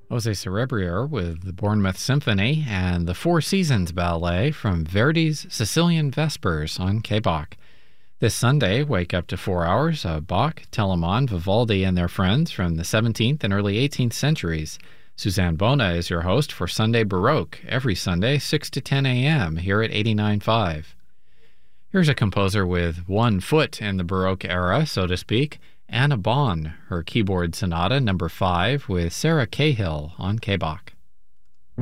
Jose Cerebrier with the Bournemouth Symphony and the Four Seasons Ballet from Verdi's Sicilian Vespers on K-Bach. This Sunday, wake up to 4 hours of Bach, Telemann, Vivaldi, and their friends from the 17th and early 18th centuries. Suzanne Bona is your host for Sunday Baroque, every Sunday, 6 to 10 a.m. here at 89.5. Here's a composer with one foot in the Baroque era, so to speak, Anna Bonn, her keyboard sonata number 5 with Sarah Cahill on K-Bach.